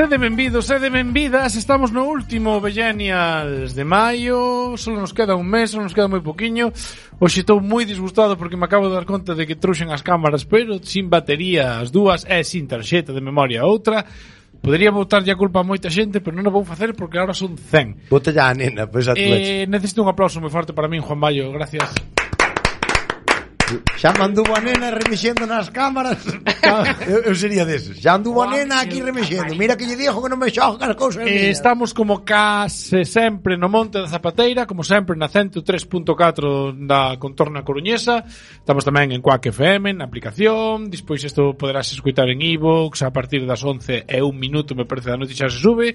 Sede benvidos, sede benvidas. Estamos no último Vellenials de maio. Só nos queda un mes, só nos queda moi poquiño. Hoxe estou moi disgustado porque me acabo de dar conta de que trouxen as cámaras, pero sin batería as dúas e sin tarxeta de memoria a outra. Podería botarlle a culpa a moita xente, pero non o vou facer porque agora son 100. Bota ya a nena, pois a tu leche. Necesito un aplauso moi forte para min, Juan Bayo. Gracias. Xa manduvo a nena remexendo nas cámaras. Eu sería deses. Xa anduvo a nena aquí remexendo. Mira que lle dixo que non me xoga as cousas mías. Estamos como case sempre no Monte da Zapateira, como sempre na 103.4 da contorna coruñesa. Estamos tamén en Quack FM, na aplicación. Despois isto poderás escutar en iVoox a partir das 11 e un minuto, me parece, da noite xa se sube.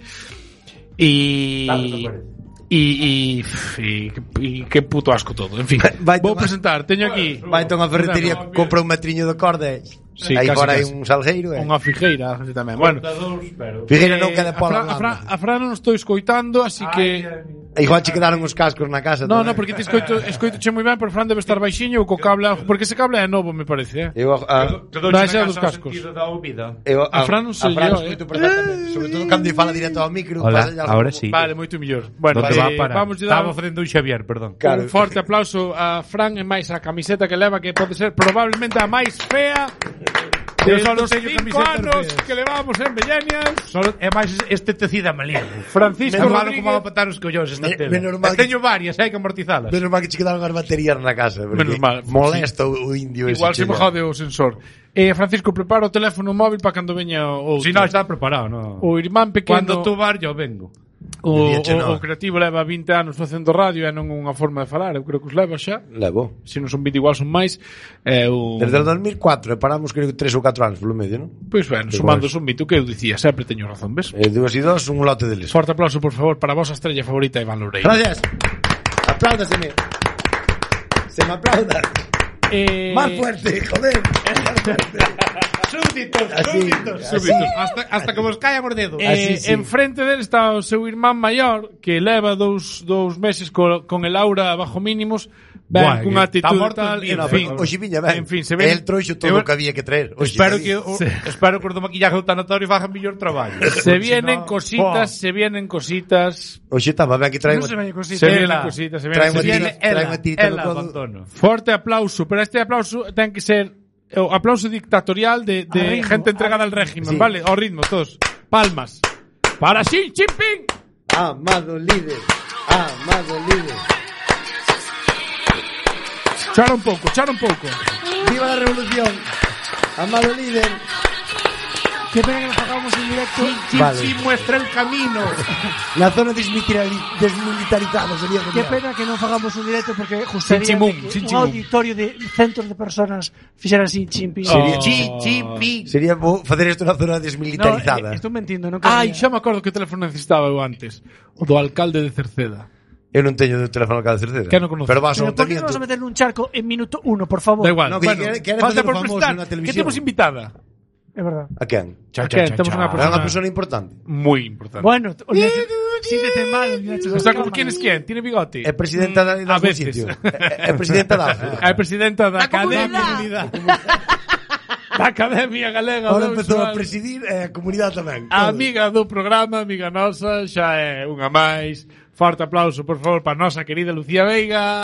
E que puto asco todo. En fin, vou presentar, teño aquí. Vai a unha ferretería, compra un metriño de corda. Sí, aí casi, fora hai un salgueiro, unha figueira tamén. Bueno, figueira non queda pola blanda. A Fran non estou escoitando, así que igual che quedaron os cascos na casa. No, porque te escoitoche moi ben, pero Fran debe estar baixiño ou co cable, porque ese cable é novo, me parece, Eu vai ser dos cascos. A Fran non sei yo, sobre todo cando fala directo ao micro. Ahora sí. Vale, moito mellor. Bueno, vamos a dar... Estaba facendo un Xavier, perdón. Un forte aplauso a Fran e máis a camiseta que leva, que pode ser probablemente a máis fea de los 5 anos que levamos en Vellenials. É máis estetecida malín. Francisco Rodríguez. Malo como a patar os collóns esta tela. Teño varias, hai que amortizalas. Menos mal que che quedaron as baterías na casa. Menos mal. Molesta o indio ese. Igual se me jode o sensor. Francisco, prepara o teléfono móvil para cando veña o... Si non, está preparado, no. O irmán pequeno... Cando tú vas, yo vengo. O creativo leva 20 anos facendo radio e non unha forma de falar. Eu creo que os leva xa. Levo. Se non son 20 igual son máis. Desde o 2004 e paramos creo que 3 ou 4 anos polo medio, non? Pois ben, sumando son 20, o que eu dicía, sempre teño razón, ves? 2 e 2, un lote deles. Forte aplauso, por favor, para a vosa estrella favorita, Iván Loureiro. Gracias. Apláudaseme. Se me aplauda. Más fuerte, joder. Más fuerte. Súbditos. Hasta que vos caian os dedos. En frente del está o seu irmán maior, que leva dous meses con el aura bajo mínimos, ben, cunha actitud tal, en fin. Oxe viña ben. En fin, se ve. El trouxo todo o que había que traer. Espero que os do maquillaje do tanatorio fagan mellor traballo. Se vienen cositas. Oxe, estaba ben que traen. Se vienen cositas. Traen unha tirita no abandono. Forte aplauso, pero este aplauso ten que ser o aplauso dictatorial de gente entregada al régimen, sí. Vale, ao ritmo, todos. Palmas. Para Xi Jinping. Amado líder. Chara un pouco. Viva la revolución. Amado líder. Que pena que nos hagamos en directo. Xi muestra el camino. La zona desmilitarizada sería genial. Que pena que non fagamos un directo porque justaría un auditorio de centos de personas fixeran Xi Jinping. Sería bo facer isto na zona desmilitarizada. No, estou mentindo, non Ai, quería. xa me acordo que teléfono necesitaba eu antes. O do alcalde de Cerceda. Eu non teño de teléfono cada Cerceda. Que non conozco. Pero vas ao ¿por qué ayuntamiento. vamos a meter un charco en minuto 1, por favor? Da igual. No, bueno, falta por presentar que temos invitada. É verdad. A quen? Temos unha É unha persona importante. moi importante. Bueno, síntete mal. Está como quién es quién, tiene bigote. É presidenta da A veces. sitio. É presidenta da É presidenta da Academia da Academia Galega. Ahora empezou a presidir a comunidade tamén. A amiga do programa, amiga nosa, xa é unha máis. Forte aplauso, por favor, para a nosa querida Lucía Veiga.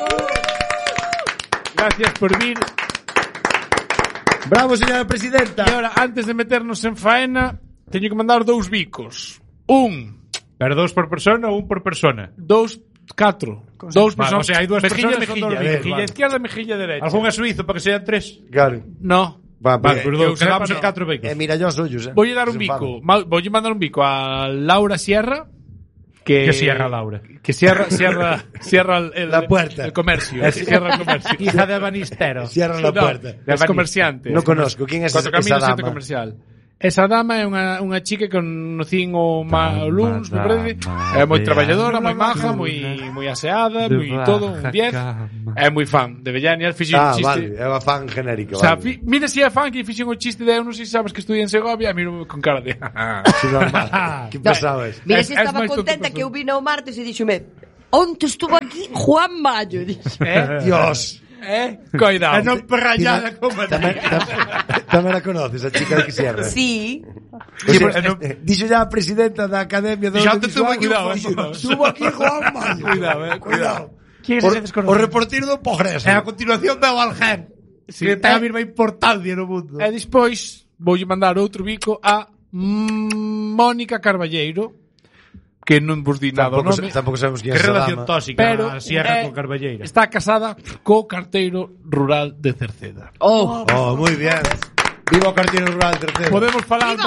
Gracias por vir. Bravo, señora presidenta. E agora, antes de meternos en faena, teño que mandar 2 bicos. Pero 2 por persona ou 1 por persona? 4. 2 personas. O sea, hai 2 personas con 2 bicos. Mejilla izquierda, mejilla derecha. Algún é suizo para que sean 3? Claro. No. Vale, pero quedamos en 4 bicos. Mira yo os ollos, Voy a dar un bico. Voy a mandar un bico a Laura Sierra. Que cierra Laura. Que cierra la puerta. El comercio. Cierra el comercio. Hija de Banistero. Cierra la puerta. Es comerciante. No conozco. ¿Quién es esa dama? Comercial. Esa dama é unha chica que conocín o luns, me parece. É moi traballadora, moi maja, moi aseada, moi todo, un 10. É moi fan de Vellenials. Vale, é unha fan genérica. O sea, mira se é fan que fixen o chiste de eu non sei se sabes que estudié en Segovia, miro con cara de... Que pasaba eso? Mira se estaba contenta que eu vino o martes e díxome onte estuvo aquí Juan Mayo. Dios. Cuidado. Non perrallada como Tamén la conoces, a chica de que cierra. Sí. Dixo ya a presidenta da Academia do Xa te tuvo Audiovisual, cuidado, Estuvo aquí Juan Mayo. Cuidado. ¿Quién es ese desconocido? O reportero do Progreso. E a continuación veo al Gen. Que ten a mesma importancia no mundo. E despois voulle mandar outro bico a Mónica Carballeiro, que non vos di nada o nome. Tampouco sabemos quién Que é esa relación dama. tóxica Pero a Sierra con Carballeira. está casada co carteiro rural de Cerceda. Oh. Oh, moi bien. Viva o carteiro rural terceiro. Podemos falar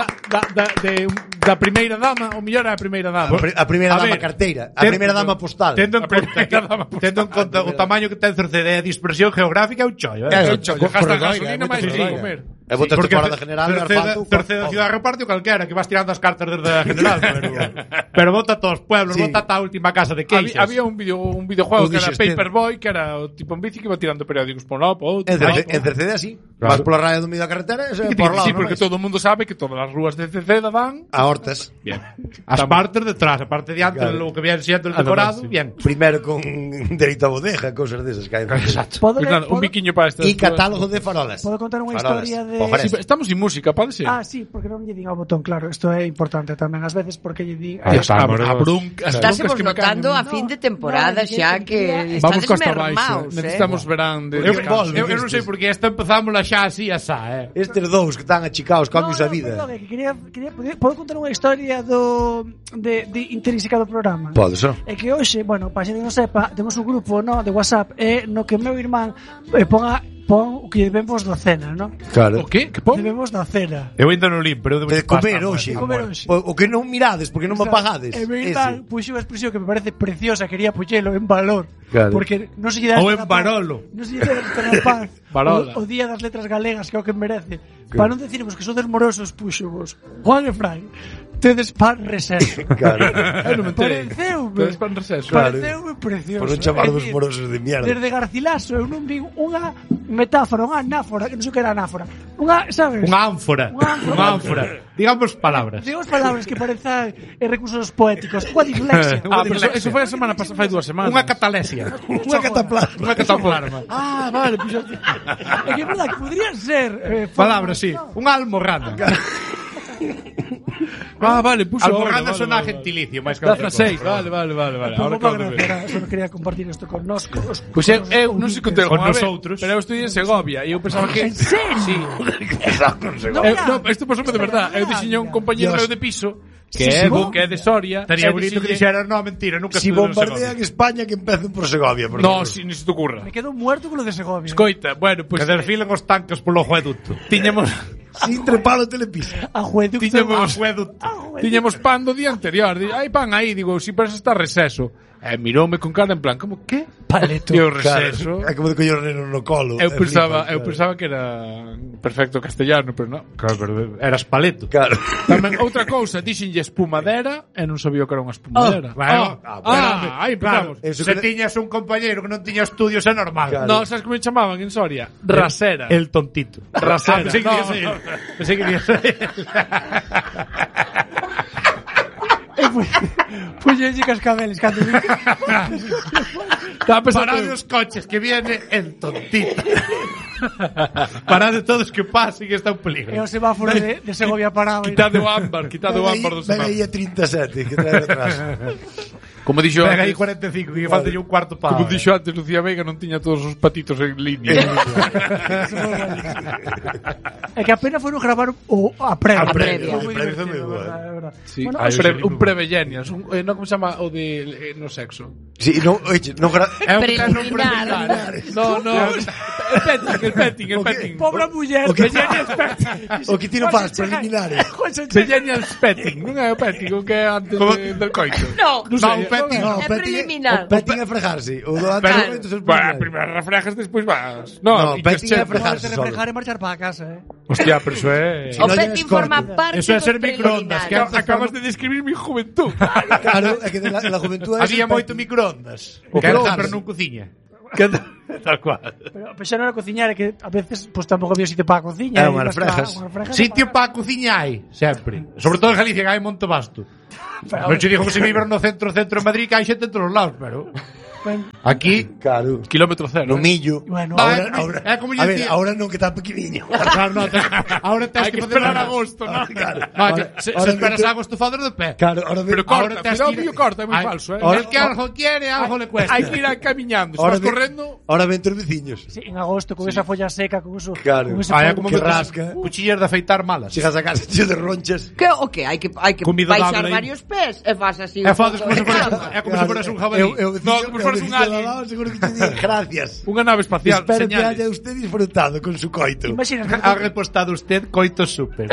da primeira dama, ou mellor é a primeira dama. A primeira A dama ver, carteira, a primeira dama postal. Tendo en conta o tamaño que ten Cerceda e a dispersión geográfica é un chollo, É eh? un chollo. Gasta Corredoira, gasolina moito máis que corredoira. comer. E botaste Porque fora da general e Cerceda ciudad reparte o calquera, que vas tirando as cartas desde a general, pero bota todos os pueblos, Sí. bota a última casa de queixas. Había un videojuego O que era dixeste. Paperboy, que era o tipo en bici que iba tirando periódicos por un lado, por outro. En Cerceda así. Vas pola raya do medio da carretera e se por lado. Sí, porque todo o mundo sabe que todas as rúas de Cerceda dan a hortas. bien. As partes detrás, a parte de antes, Claro. lo que viene siendo el decorado, bien. Primeiro con dereito a bodega, cousas desas que hai. Exacto. ¿Puedo, Pues nada, un puedo- biquiño para estas. E catálogo de farolas. ¿Puedo contar unha Farolas. historia de... Ojalá. Sí, estamos sin música, pode ser. Ah, sí, porque non lle din ao botón, claro. Isto é importante tamén ás veces porque lle din... Dios, Ah, a amorosos. bronca, as Estás broncas que me caen. notando a fin de temporada xa que Vamos estades costa abaixo. mermaos, Necesitamos verán de Eu non sei porque esta empezamos xa así, asá, Estes dous que están achicados, cambios a vida. Perdón, é que podo contar unha historia de intrínseca do programa? Pode, só. É que hoxe, bueno, para xente que non sepa, temos un grupo, no, de WhatsApp, no que meu irmán pon o que debemos da cena, no? Claro. O qué? Que pon? Debemos da cena. Eu ainda non lim, pero eu debo De comer hoxe. De comer hoxe. O que non mirades, porque non me pagades. E meu irmán puxo unha expresión que me parece preciosa, quería puxelo en valor. Claro. Porque non se lle dá Ou esta en Barolo. Non se lle dá esta paz. Barola. O día das letras galegas, que é o que merece. Para non decirmos que sodes morosos, puxo vos. Juan e Fran, tedes pan receso. Claro. Eu non me enterei. Pareceume. Tedes pan receso. Claro. Pareceume precioso. Por non chamarvos É dicir, morosos de mierda. Desde Garcilaso eu non vi unha metáfora, unha anáfora, que non sei que era anáfora. Unha, sabes? Unha ánfora. Unha ánfora. Digamos palabras. Digamos palabras que parezan recursos poéticos. Unha dislexia. Ah, pero eso foi a semana pasada, fai 2 semanas. Unha catalesia. Unha cataplasma. Unha cataplasma. Ah, vale, pues É que é verdad que podrían ser Palabras, sí. Unha almorrana. Ah, vale, puxo Almorrana vale, sona vale, gentilicio, máis que Daza outra 6, cosa. vale. Ahora Ahora que só quería compartir isto con nós. Pois eu non sei contar Con unha vez, nosotros. pero eu estudiei en Segovia e eu pensaba que En serio? Sí. No, No, isto pasoume de verdad. Eu dixiño un compañeiro meu de piso que é que é de Soria. Estaría e bonito que dixiñe- dixeran, no, mentira, nunca Si estuve en bombardean Segovia. España, que empecen por Segovia. Por No, favor. si ni se te ocurra. Me quedo muerto con lo de Segovia. Escoita, bueno, pois Que desfilen os tanques polo acueducto. tiñamos Sin trepalo telepisa. Ajueducto. Tiñamos- Acueducto. tiñamos pan do día anterior. Hai pan aí, digo, si parece estar receso. E miroume con cara en plan, como que? Paleto. E o Claro, receso. é como de coller o neno no colo. Eu É pensaba, flipas, eu pensaba que era perfecto castellano, pero non. Claro, pero eras paleto. Claro. Tamén outra cousa, dixenlle espumadera e non sabía que era unha espumadera. Bueno, Aí empezamos. Eso Se que- tiñas un compañeiro que non tiña estudios é normal. Claro. No, sabes como me chamaban en Soria? Rasera. El tontito. Rasera. Pensei que No, iba a ser. no. Pensei que iba a ser. Puñenlle cascabeles cando vi. Estaba pensando Parad os coches que viene el tontito. Parad de todos que pasen que está un É peligro. o semáforo de Segovia parado. quitado o ámbar do Ven aí a 37, que trae detrás. Como dixo Venga aí antes, 45, que falta un cuarto para. como dixo antes Lucía Veiga, non tiña todos os patitos en línea. É que apenas foron gravar a previa. A previa. Foi moi A previa foi divertido, moi boa. verdad, é verdad. Sí, Bueno, un prevellenias, non como se chama o de no sexo. Sí, no, oye, no É un Preliminar. No, el petting. Pobre muller, O que- Millennials petting. O que ti non faz, preliminares. Millennials petting, non é o petting, o que é antes del coito. No, Non sei, petting. No, É petting preliminar. O petting é fregarse. O do antes Pero, do momento son bueno, preliminares. primeiro refrejas, despois vas. No, y petting que é che- fregarse de solo. reflejar e marchar para casa, Hostia, pero eso é... O no lle petting escorte. forma parte Eso é dos ser microondas, que preliminares. Acabas de describir mi juventud. Claro, é que de la juventud é Había ese moito petting. microondas. O Que era microondas. pero non cociña. Tal cual. Pero xa non era cociñar, é que a veces pues tampouco había sitio para a cociña. É, unhas frejas. Sitio para a cociña hai, sempre. Sobre todo en Galicia, que hai Montebasto. Non che digo que se viver no centro de Madrid, que hai xente en todos os lados, pero... Aquí, Claro. Kilómetro cero. No millo. Bueno, Ahora, é como lle a ver, decía. ahora non que tan pequeniño. Claro, no, ahora tens Hai que facer esperar una- agosto, ¿no? Claro. No, que se ahora esperas dentro- agosto fader de pé. Claro, ahora Pero Ahora corta, tens cuidado que ir- que corta, é moi Ay, falso, eh. ahora- El que algo quiere, algo le cuesta. Hai que ir camiñando, se vas correndo... Ahora ven os veciños. sí, en agosto, con esa folla seca, con eso. Claro. Con ese Ah, é polvo como que me rasca. Cuchillas de afeitar malas. Chegas a casa cheo de ronchas. Que o que? Hai que Comida baixar doble. varios pés e faz así. É fades como se fueras un jabalí. No, como se fueras un alien. Seguro que te diga gracias. Unha nave espacial, Espero que señales. haya usted disfrutado con su coito. Imagínate, Ha repostado usted coito super.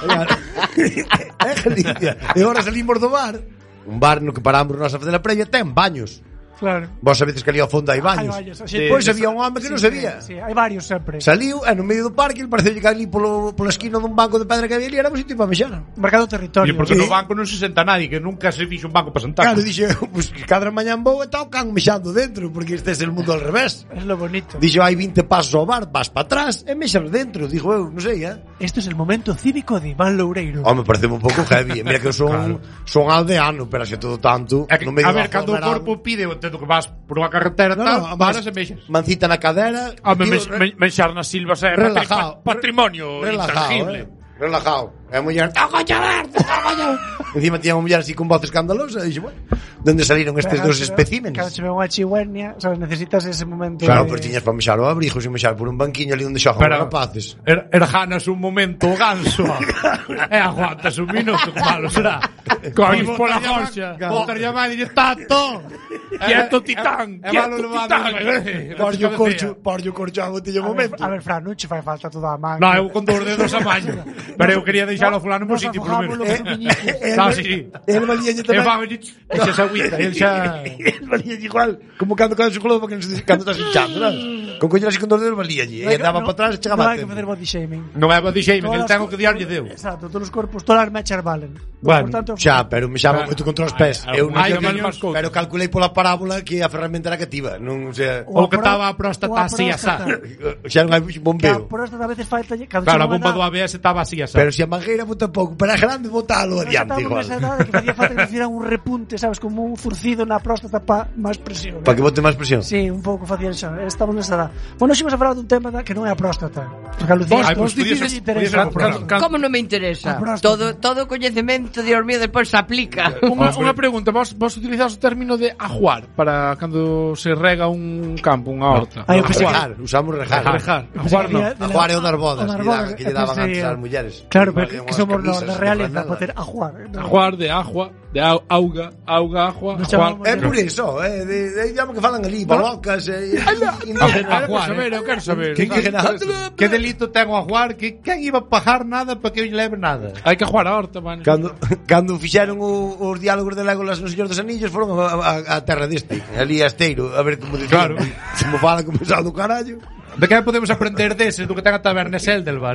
É Galicia. E agora salimos do bar. Un bar no que paramos nós a fazer a previa ten baños. claro. Vos sabedes que ali ao fondo hai baños. Hai varios. Pois había un home que non sabía. Sí, hai varios sempre. Saliu e no medio do parque ele pareceu que ali pola esquina dun banco de pedra que había ali era un sitio para mexar. Marcado territorio. E porque Sí. no banco non se senta nadie, que nunca se fixo un banco para sentar. Claro, dixe, pues cada mañán vou e tocan mexando dentro, porque este é el mundo al revés. Es lo bonito. Dixo, hai 20 pasos ao bar, vas para atrás e mexas dentro. Dijo eu, non sei, Esto es el momento cívico de Iván Loureiro. Home, parece un pouco heavy. Mira que eu son aldeano, pero xe todo tanto. É que, no medio a ver, do cando o aglomerado. corpo pide, entendo que vas por unha carretera tal, varas e mexas. Mancita na cadera. Home, tío, menxar nas silvas é relajado. patrimonio intangible. Relajado. E a muller, toco chaverte, toco chaverte. Encima tiña unha muller así con voz escandalosa. E dixo, bueno, donde salieron estes dos especímenes? Claro, se ve unha chihuernia, sabes, necesitas ese momento. Claro, de... pero tiñas para mexar o abrigo, sin mexar por un banquiño ali onde xogan os rapaces. Erjanas un momento o ganso. E aguantas un minuto, que malo será. Cois pola gorxa. Botar llamada e dille, tato. Quieto, titán. É malo Quieto, levado. Porlle corcho a botella un momento. A ver, Fran, non che fai falta toda a man. No, eu con dos dedos a maño. Pero eu quería deixar o fulano no sitio por lo menos. No, sí. El valíalle E tamén. va a venir, exa esa agüita, el xa... El valíalle igual, como cando su globo que cando estás hinchando, sabes? Con coñer así con dos dedos valíalle. E andaba para atrás e chegaba Non a hai que tempo. facer body shaming. Non é body shaming, el Todas tengo as- que diarlle deu. Exacto, todos os corpos, todas as mechas valen. Bueno, Por tanto, Xa, pero me xaba moito contra os pés. Eu non Ai, sei vale que- máis couto. pero calculei pola parábola que a ferramenta era cativa, non sei. Ou que estaba a próstata así, asá. Xa non hai Que a bombeo. próstata a veces falta... Claro, a bomba do ABS estaba así, asá. Pero se a mangueira bota pouco, pero a grande botalo adiante igual. Esa edade que facía falta que hiciera un repunte, sabes, como un zurcido na próstata para máis presión. Para que bote máis presión. Sí, un pouco facían xa. Estamos nesa edad. Bueno, ximos a falar dun tema que non é a próstata. Porque a Lucía, Ai, vos pues, podía dicís ser- interesa. podía ser un programa. Como non me interesa? A próstata. Todo coñecemento, Dios mío, despois se aplica. Unha pregunta, vos utilizas o término de ajuar para cando se rega un campo, unha horta? Ai, eu pensei que- Rejar, usamos rejar. Rejar. Ajuar non. Ajuar é o das bodas, O das bodas, que lle daban eu antes pensei, ás mulleres. Claro, pero Valían que unhas somos nos camisas da de realeza franela. para ter ajuar. Ajuar de agua, de auga, agua, Nos ajuar. chamamos É por iso, de idioma que falan ali, balocas, indígenas. Quero saber, eu quero saber. Que indígena. Que delito ten o ajuar? Que quen iba a pagar nada para que eu lle leve nada? Hai que ajuar a horta, man. Cando fixeron os diálogos de Legolas no Señor dos Anillos foron a terra deste, ali a Esteiro, a ver como dicían. Claro. Como fala como sal do carallo. De que podemos aprender deses do que ten a taberna Seldelbar?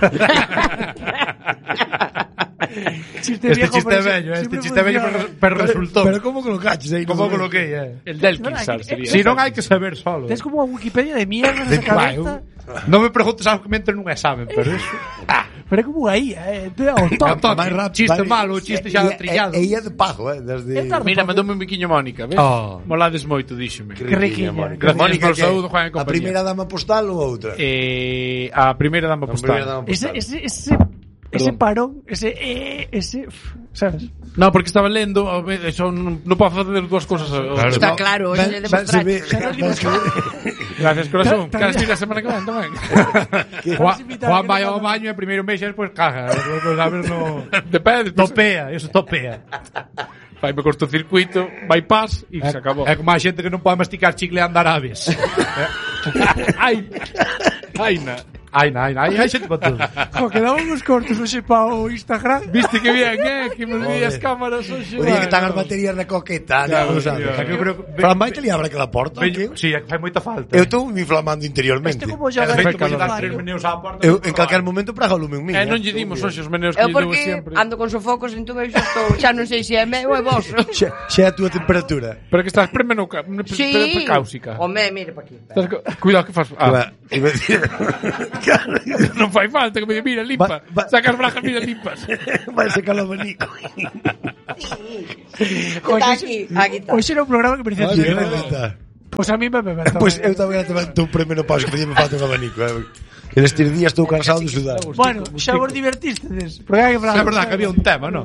Chiste Este viejo, chiste pero vello, siempre este chiste vello, funciona. pero resultou. Pero como colocaches aí? Como coloquei, El Delkinsar sería. Si non hai que saber solo. Tes como a Wikipedia de mierda nesa cabeza. Non me preguntes algo que me entre nun examen, pero eso... Pero é como aí, te ao É top. o toque. Chiste malo, chiste xa trillado. E ia de pajo, desde... Mira, mandoume un biquiño Mónica, ves? Oh. Molades moito, díxeme. Que riquiña. Gracias Mónica, por que saúdo, Juan e a compañía. primeira dama postal ou outra? A primeira dama A primeira postal. dama Ese postal. parón, ese, sabes? No, porque estaba lendo, eso non podo facer dúas cousas. Está claro, hoxe de mostrar. Gracias, corazón. Ta- Queres vir a semana que ven tamén? Juan vai ao baño e primeiro mexe e despois caga. Despois a ver no... Depende. Topea, eso topea. Vai me cortocircuito, bypass e se acabou. É como a xente que non pode masticar chicle e andar aves. Ai, ai, na. Ai, hai xente para todo. Jo, quedaban uns cortos hoxe para o Instagram. Viste que bien, que me vi as cámaras hoxe. O día que están as baterías na coqueta, Claro, sabes? tío. Eu creo que... Fran, vai te li abre aquela porta? Veño, sí, é que fai moita falta. Eu estou me inflamando interiormente. Este como De xoga feito, calor. vou dar 3 meneos á porta. Eu en calquer momento praga o lume en min. Non lle dimos hoxe os meneos que Eu lle dou porque sempre. ando con sofocos, entón eu xa estou, xa non sei se é meu ou é vosso. Xa é a túa temperatura. Pero que estás Sí. precáusica. Home, mire pa aquí. Cuidado que faz. Iba a decir- Claro, Non fai falta que me diga, mira, limpa. Va- Saca as brajas, mira, limpas. vai secar o abanico. Aquí está. Hoxe era un programa que parecía Sí, chido. Pois a mí me bebe. Pois eu tamén estou premenopausa que facíame falta un abanico. En estes días estou cansado de sudar. Bueno, xa vos divertistedes. Porque hai que falar. É verdad que había un tema, non?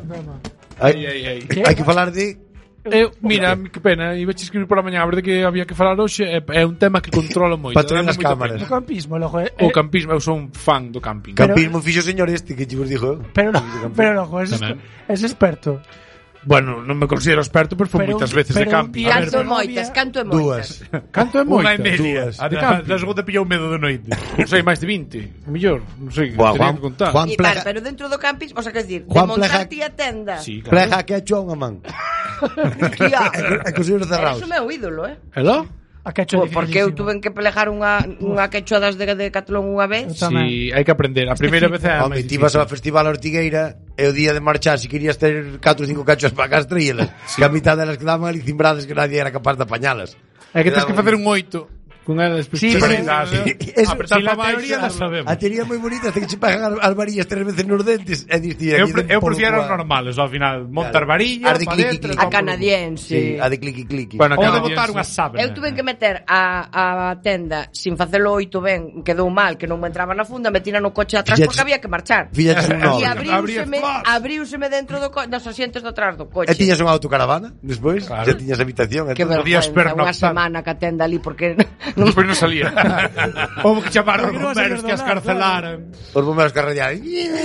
Hai que falar de... Mira, que pena, iba a escribir por a mañá a ver de que había que falar hoxe, é un tema que controla moito. Patrón dame nas moita cámaras. O campismo, logo. O campismo, eu son fan do camping. Campismo fixo o señor este que che vos dixo. Pero logo, es experto. Bueno, non me considero experto, pero foi moitas veces de camping. A ver, Canto moitas, canto Dúas. Canto é Unha moita? e media. Dúas. A de camping. Da segunda pillou medo de noite. Non sei, máis de 20, mellor, non sei, Buah, teria Juan- que contar. Juan- Vale, pero dentro do camping, o sea, que decir, de Juan montar Pleja- ti a tenda. Sí, claro. Pleja que hecho a unha man. Tía, E cos ollos cerrados. eso é meu ídolo, Hello? A que hecho Porque eu tuve que pelejar unha quechua das de Catlón unha vez. Sí, hai que aprender. A primeira vez é a Home, máis ti vas ao difícil. Festival Ortigueira e o día de marchar, se querías ter 4 ou 5 cachos para casa, traíelas. Que a mitad delas quedaban ali cimbradas que nadie era capaz de apañalas. É que tens que facer un 8 con elas. Sí, pero Eso, Apretar si la para baixo, teoría la sabemos. A teoría moi bonita, hasta que che pegan as varillas 3 veces nos dentes e diste Eu prefiero os normales, ao final. Montar varilla, As de pa cliqui, dentro. cliqui. A canadiense. Sí, a de cliqui cliqui. Bueno, Ou de canadiense. botar unha sábana. Eu tuve que meter a tenda sin facelo oito ben, quedou mal, que non me entraba na funda, metina no coche atrás Fíjate- porque había que marchar. Fíjate un E nove. abriúseme dentro das asientos do atrás do coche. E tiñas unha autocaravana despois? Claro. Já tiñas habitación e Que todo. Podías vergüenza, unha pernoctar. semana que a tenda ali porque Despois non salía. Houve que chamar aos Porque non vas a bomberos que as perdonar, carcelaran. Os bomberos que arrallaron.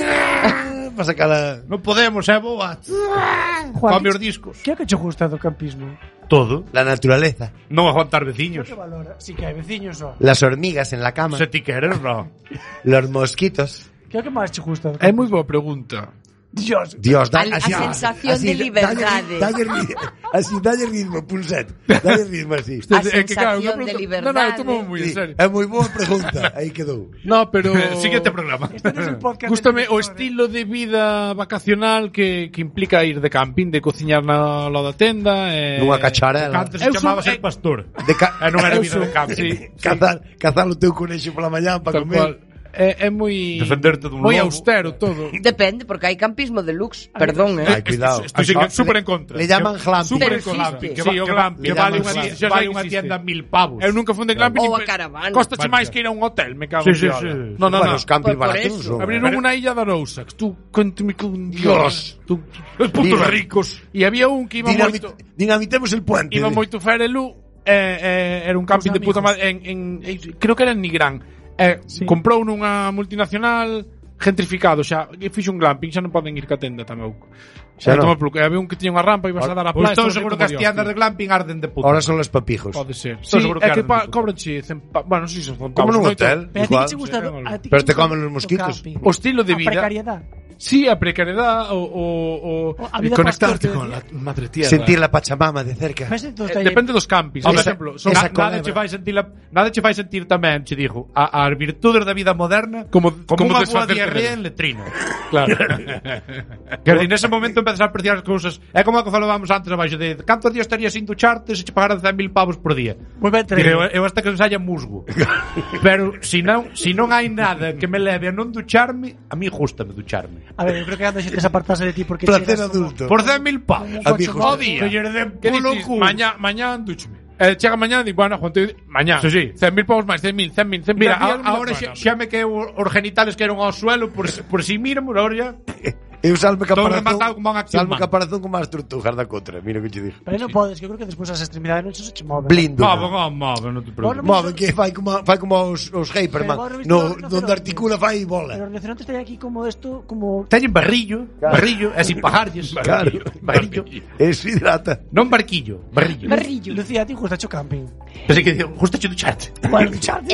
Para sacala... Non podemos, boa. Juan, Come os discos. que é que che gusta do campismo? Todo. La naturaleza. Non aguantar veciños. Que valora? Si que hai veciños só. Las hormigas en la cama. Se ti queres, no. Los mosquitos. Que é o que máis che gusta do É campismo? moi boa pregunta. Dios. Dios, A sensación de liberdade. Dalle ritmo, pulset. Dalle ritmo así. A É que, claro, sensación unha de pregunta- liberdade. Non, eu tomo moi en Sí, serio. é moi boa pregunta. Aí quedou. No, pero Siguiente programa. Este non é un podcast. Gústame de- o estilo de vida vacacional que implica ir de camping, de cociñar na lo da tenda, Nunha cacharela. Antes se Eu son- chamaba ser pastor. De E non era Eu vida son- de campo. sí. Cazar o teu conexo pola mañá para Tal cual. comer. É moi Defenderte dun moi lobo. austero todo. Depende, porque hai campismo deluxe. Perdón, Ai, cuidado. Estoy super en contra. Le llaman glamping. Pero Super en existe. glamping. Que, Sí, o glamping. que vale Le unha llaman xa glamping. vale unha Existe. tienda 1000 pavos. Eu nunca fun de glamping. Ou a caravana. Costache Vale. máis que ir a un hotel, me cago en Sí, sí, Dios. sí. No, no, Bueno, no. os campings Por baratos eso. son. Abriron unha illa da Arousa, que tú cuéntame con Dios. Os putos Mira. ricos. E había un que iba moito Dinamitemos el puente. iba moito Ferelu, era un camping Os de puta amigos. madre creo que era en Nigrán. Sí. Comprou nunha multinacional gentrificado, xa, e fixo un glamping, xa non poden ir ca tenda tampouco. Xa non. Había un que tiña unha rampa e ibas a dar a Pois playa. estou seguro que as tiendas de glamping arden de puta. Ahora son los papijos. Pode ser. Estou Sí, seguro que é que arden de puta. cobranche bueno, non sei se son Como pavos, nun moito. hotel. Pero a ti Igual. que che gusta do- a ti que Pero che te gusta comen los do mosquitos. camping? O estilo de A vida. precariedade. Sí, a precariedade o A vida conectarte pastor, con la madre tierra. Sentir la Pachamama de cerca. Ves entonces aí- Depende dos campings. Por Esa- exemplo, esa Nada che fai sentir nada che fai sentir tamén, che digo, as virtudes da vida moderna Como unha boa desfacerte diarrea delas. en letrino. claro. Que en ese momento empezas a apreciar as cousas. É como que falábamos antes abaixo de cantos días estarías sin ducharte se che pagaran 100.000 pavos por día. Moi ben Digo, traído. eu hasta que ensaia musgo. Pero si non hai nada que me leve a non ducharme, a mí gústame ducharme. A ver, eu creo que cando xente se apartase de ti porque Placer chegas como- adulto. Por 100.000 pavos. Amigos. Ao día. Que lle den Que polo dices? cu. Mañá duchme. Chega mañá e bueno, Juan, mañá. Sí, sí. 100.000 pavos máis, 100.000, 100.000, 100.000. Mira, días, ahora bueno, xa me que os genitales que eran ao suelo por si míramos, ahora ya. Eu salme Todo caparazón. rematado como unha acción Salme man. caparazón como as tortugas da contra. Mira o que che dixo. Pero non podes, que eu creo que despois as extremidades non se che moven. Blindo. Move, non te preocupes. Move, que fai como os Hyperman. Pero agora viste No, os donde articula fai bola. Pero os rinocerontes teñen aquí como esto, como... Teñen barrillo, e sin pagarlles. Claro. Barrillo. Eso hidrata. Non barquillo, barrillo. Barrillo. Lucía, a ti gusta o camping. Pensei que digo, gusta che ducharte. Bueno, ducharte.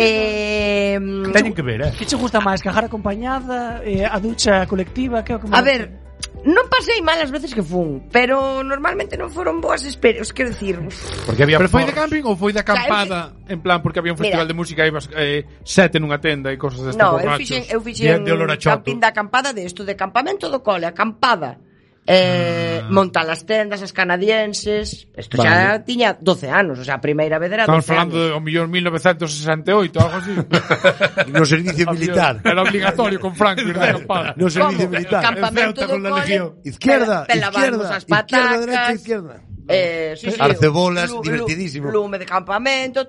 Teñen que ver, Que che gusta máis, cajar acompañada, a ducha colectiva, que é o que A ver, non pasei mal as veces que fun, pero normalmente non foron boas experiencias, quero decir, Porque había Pero foi de porros. camping ou foi de acampada? En plan, porque había un festival Mira. de música e ibas sete nunha tenda e cosas destas no, borrachos. eu fixen de olor a choto. camping da acampada de isto, de campamento do cole, acampada. montar as tendas, as canadienses. Isto xa tiña 12 anos, o sea, a primeira vez era 12 Estamos falando de, ao millón, 1968, algo así. No servicio militar. Era obligatorio con Franco ir de acampada. No servicio Como? militar. Campamento do con la cole, legión. Izquierda, pelabarmos izquierda, as izquierda, patacas, derecha, izquierda. sí, Arcebolas, divertidísimo. lume de campamento,